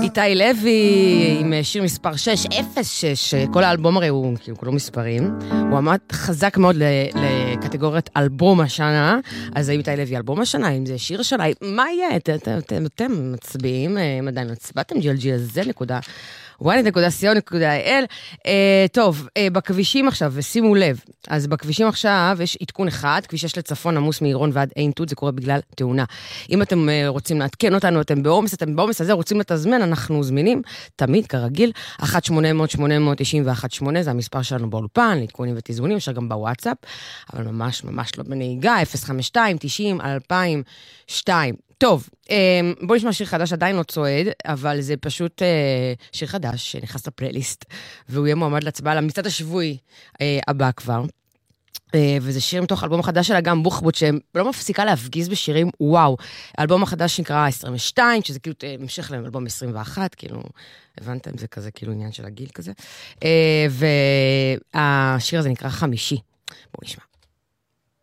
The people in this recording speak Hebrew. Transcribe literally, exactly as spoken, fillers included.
איתי לוי עם שיר מספר שש, אפס שש, כל האלבום הרי הוא כאילו כולו מספרים, הוא עמד חזק מאוד לקטגוריית אלבום השנה, אז האם איתי לוי אלבום השנה, אם זה שיר השנה, מה יהיה? אתם מצביעים, עדיין הצבעתם ג'י אל ג'י הזה נקודה, וואי נקודה סי או נקודה איי אל. טוב, בכבישים עכשיו, ושימו לב, אז בכבישים עכשיו יש עדכון אחד, כביש שש לצפון עמוס מעירון ועד עין תות, זה קורה בגלל תאונה. אם אתם רוצים להתקן אותנו, אתם בעומס, אתם בעומס הזה, רוצים לתזמן, אנחנו זמינים, תמיד כרגיל, אחת שמונה אפס אפס שמונה תשע אחת שמונה, זה המספר שלנו באולפן, לעדכונים ותזמונים, אפשר גם בוואטסאפ, אבל ממש ממש לא בנהיגה, אפס חמש שתיים תשעים אלפיים ושתיים. טוב, בואו נשמע שיר חדש, עדיין לא צועד, אבל זה פשוט שיר חדש שנכנס לפלייליסט, והוא יהיה מועמד להצבעה למצעד השבועי הבא כבר. וזה שיר מתוך אלבום החדש שלה, גם בוחבוט, שלא מפסיקה להפגיז בשירים, וואו. האלבום החדש נקרא עשרים ושתיים, שזה כאילו המשך להם אלבום עשרים ואחת, כאילו, הבנתם, זה כזה כאילו עניין של הגיל כזה. והשיר הזה נקרא חמישי. בואו נשמע.